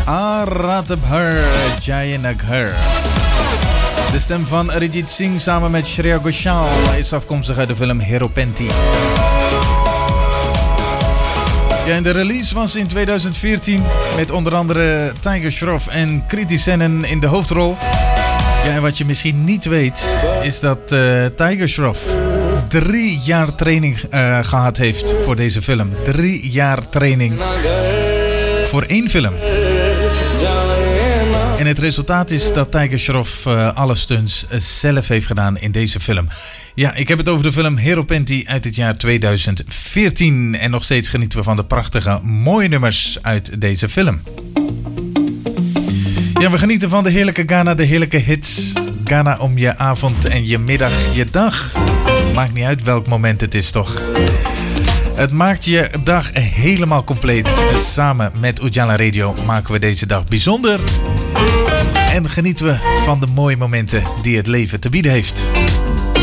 Aratabhar Jayanaghar. De stem van Arijit Singh samen met Shreya Ghoshal is afkomstig uit de film Hero Penty. Ja, en de release was in 2014 met onder andere Tiger Shroff en Kriti Sennen in de hoofdrol. Ja, en wat je misschien niet weet is dat Tiger Shroff 3 jaar training gehad heeft voor deze film. 3 jaar training voor 1 film. En het resultaat is dat Tiger Shroff alle stunts zelf heeft gedaan in deze film. Ja, ik heb het over de film Hero Penty uit het jaar 2014. En nog steeds genieten we van de prachtige, mooie nummers uit deze film. Ja, we genieten van de heerlijke Ghana, de heerlijke hits. Ghana om je avond en je middag, je dag. Maakt niet uit welk moment het is, toch? Het maakt je dag helemaal compleet. Samen met Ujala Radio maken we deze dag bijzonder. En genieten we van de mooie momenten die het leven te bieden heeft.